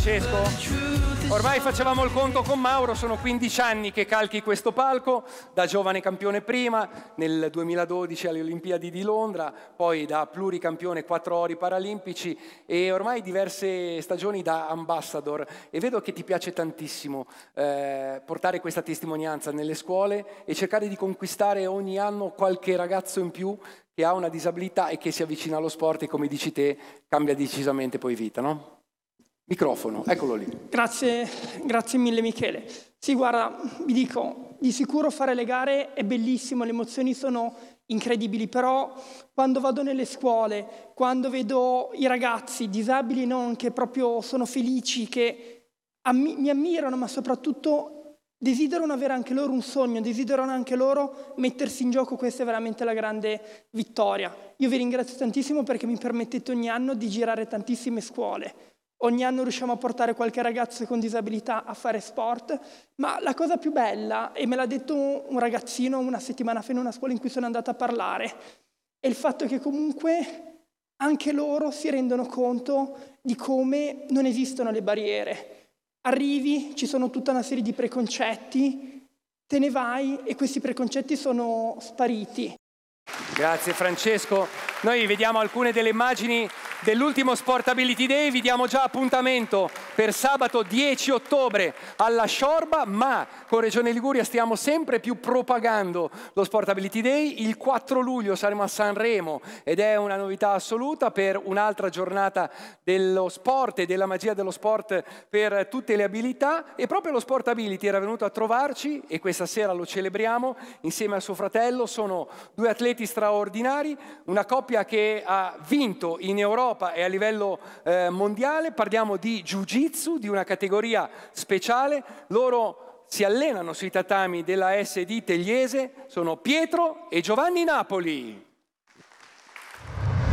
Francesco. Ormai facevamo il conto con Mauro, sono 15 anni che calchi questo palco, da giovane campione prima, nel 2012 alle Olimpiadi di Londra, poi da pluricampione 4 ori paralimpici e ormai diverse stagioni da ambassador. E vedo che ti piace tantissimo portare questa testimonianza nelle scuole e cercare di conquistare ogni anno qualche ragazzo in più che ha una disabilità e che si avvicina allo sport e, come dici te, cambia decisamente poi vita, no? Microfono, eccolo lì. Grazie mille Michele. Sì, guarda, vi dico, di sicuro fare le gare è bellissimo, le emozioni sono incredibili, però quando vado nelle scuole, quando vedo i ragazzi disabili e non, che proprio sono felici, che mi ammirano, ma soprattutto desiderano avere anche loro un sogno, desiderano anche loro mettersi in gioco, questa è veramente la grande vittoria. Io vi ringrazio tantissimo perché mi permettete ogni anno di girare tantissime scuole. Ogni anno riusciamo a portare qualche ragazzo con disabilità a fare sport, ma la cosa più bella, e me l'ha detto un ragazzino una settimana fa in una scuola in cui sono andata a parlare, è il fatto che comunque anche loro si rendono conto di come non esistono le barriere. Arrivi, ci sono tutta una serie di preconcetti, te ne vai e questi preconcetti sono spariti. Grazie Francesco. Noi vediamo alcune delle immagini dell'ultimo Sportability Day, vi diamo già appuntamento per sabato 10 ottobre alla Sciorba, ma con Regione Liguria stiamo sempre più propagando lo Sportability Day. Il 4 luglio saremo a Sanremo ed è una novità assoluta per un'altra giornata dello sport e della magia dello sport per tutte le abilità, e proprio lo Sportability era venuto a trovarci e questa sera lo celebriamo insieme a suo fratello. Sono due atleti straordinari, una coppia che ha vinto in Europa e a livello mondiale. Parliamo di Jiu-Jitsu, di una categoria speciale. Loro si allenano sui tatami della SD Tegliese, sono Pietro e Giovanni Napoli.